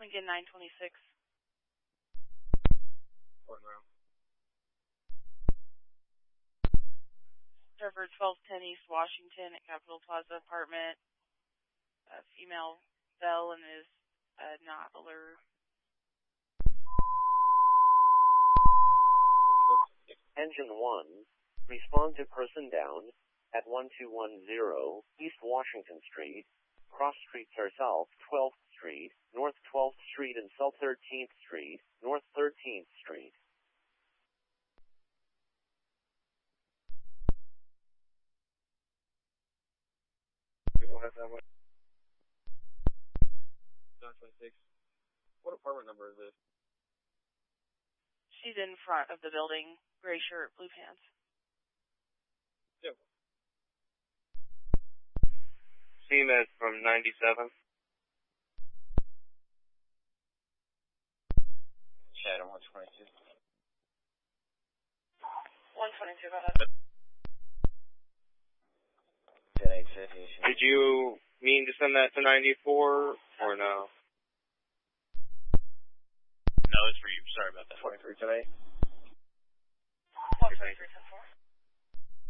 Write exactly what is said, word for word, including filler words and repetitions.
Lincoln nine twenty-six. One round. Server twelve ten East Washington at Capitol Plaza apartment. Uh, female Bell and is uh, not alert. Engine one, respond to person down at one two one zero East Washington Street. Cross streets are South twelfth Street, North twelfth Street and South thirteenth Street, North thirteenth Street. We'll have that one. nine twenty-six. What apartment number is this? She's in front of the building. Gray shirt, blue pants. Yep. C-Med from ninety-seven. Shadow one twenty-two. one twenty-two, go ahead. ten eight fifty. Did you mean to send that to ninety-four or no? No, it's for you. Sorry about that. twenty-three today. one twenty-three, ten four.